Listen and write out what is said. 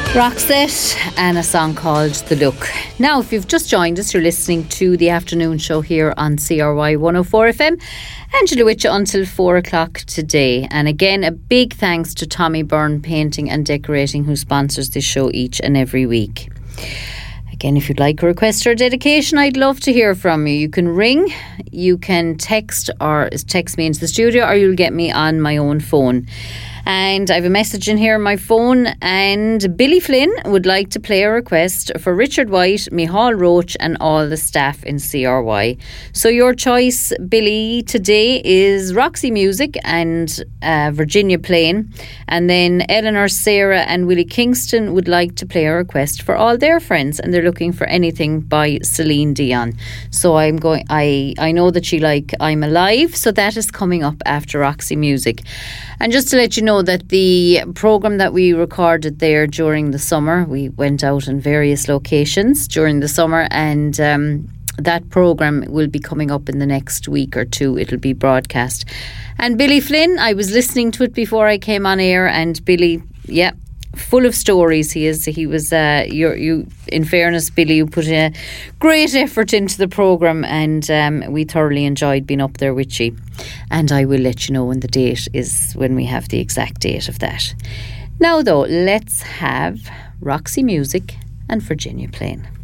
Roxette and a song called The Look. Now, if you've just joined us, you're listening to the afternoon show here on CRY 104 FM. Angela with you until 4 o'clock today. And again, a big thanks to Tommy Byrne Painting and Decorating, who sponsors this show each and every week. Again, if you'd like a request or a dedication, I'd love to hear from you. You can ring, you can text me into the studio, or you'll get me on my own phone. And I have a message in here on my phone, and Billy Flynn would like to play a request for Richard White, Micheál Roach and all the staff in CRY. So your choice, Billy, today is Roxy Music and Virginia Plain. And then Eleanor, Sarah and Willie Kingston would like to play a request for all their friends, and they're looking for anything by Celine Dion. So I know that you like I'm Alive, so that is coming up after Roxy Music. And just to let you know that the programme that we recorded there during the summer, we went out in various locations during the summer, and that programme will be coming up in the next week or two. It'll be broadcast. And Billy Flynn, I was listening to it before I came on air, and Billy, yeah, full of stories. He was in fairness, Billy, you put a great effort into the programme, and we thoroughly enjoyed being up there with you. And I will let you know when the date is, when we have the exact date of that. Now though, let's have Roxy Music and Virginia Plain.